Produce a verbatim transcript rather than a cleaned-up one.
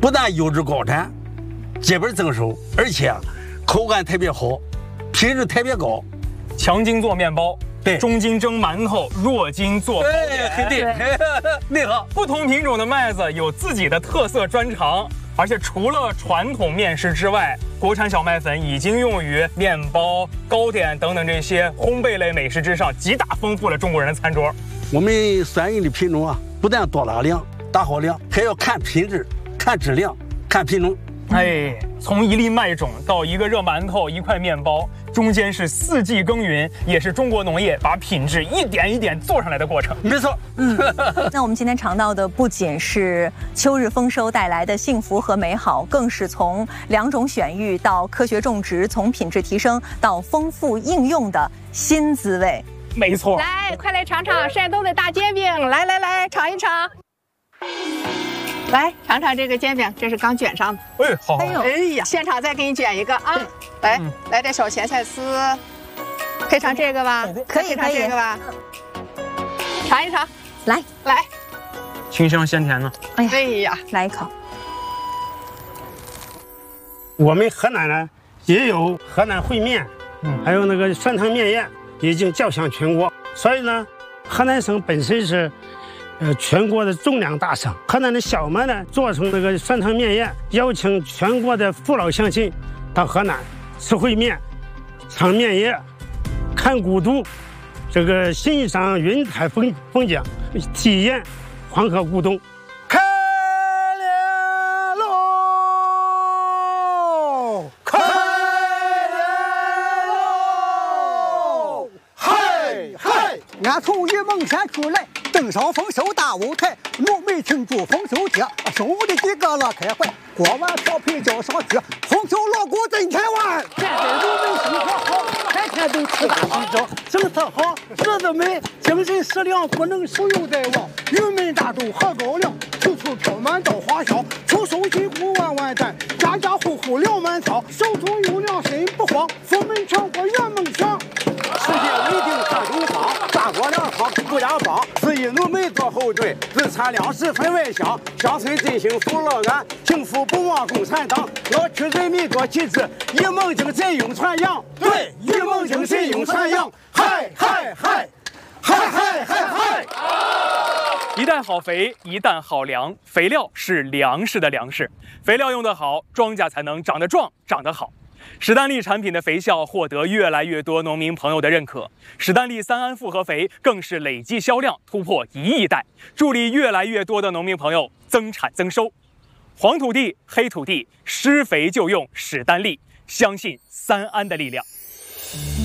不但优质高产，基本增收，而且口感特别好，品质特别高。 强筋做面包， 对， 中筋蒸馒头，弱筋做糕点， 对对，内行。 不同品种的麦子有自己的特色专长。而且除了传统面食之外，国产小麦粉已经用于面包、糕点等等这些烘焙类美食之上，极大丰富了中国人的餐桌。 我们酸饮的品种啊，不但多大量、大好量，还要看品质、看质量、看品种。 哎，从一粒麦种到一个热馒头、一块面包，中间是四季耕耘，也是中国农业把品质一点一点做上来的过程。 没错， 嗯，那我们今天尝到的不仅是秋日丰收带来的幸福和美好，更是从两种选育到科学种植，从品质提升到丰富应用的新滋味。 没错， 来，快来尝尝山东的大煎饼！来来来，尝一尝。来尝尝这个煎饼，这是刚卷上的。 哎，好， 哎呦， 哎呀，现场再给你卷一个啊！来，嗯、来点小咸菜丝，配上这个吧， 可以，可以， 这个吧，尝一尝， 来来， 清香鲜甜呢。 哎呀， 哎呀， 来一口。 我们河南呢也有河南烩面，嗯，还有那个酸汤面宴，已经叫响全国。所以呢，河南省本身是。呃，全国的种粮大省，河南的小麦呢做成那个酸汤面宴，邀请全国的父老乡亲到河南吃烩面、尝面宴、看古都，这个欣赏云海风风景，体验黄河古东。 开粮喽！开粮喽！嗨嗨！ 俺从榆梦山出来。登上丰收大舞台，农民庆祝丰收节，兄弟几个乐开怀，锅碗瓢盆交上去，丰收锣鼓震天外。 现在农民生活好，天天都吃大喜着，政策好，日子美，精神食粮不能手有待忘。云门大豆喝高粱，处处飘满稻花香，出手金库万万担，家家户户粮满仓，手中有粮心不慌，福门全国圆梦想。 世界稳定各种方，大锅粮好不家帮，自己农民做后盾，日产粮食分外香，乡村振兴福乐安，幸福不忘共产党，要取人民多旗帜，一梦精神永传扬。对，一梦精神永传扬。嗨嗨嗨，嗨嗨嗨嗨！ 一担好肥，一担好粮，肥料是粮食的粮食，肥料用得好，庄稼才能长得壮，长得好。史丹利产品的肥效获得越来越多农民朋友的认可，史丹利三安复合肥更是累计销量突破一亿袋，助力越来越多的农民朋友增产增收。黄土地、黑土地，施肥就用史丹利，相信三安的力量。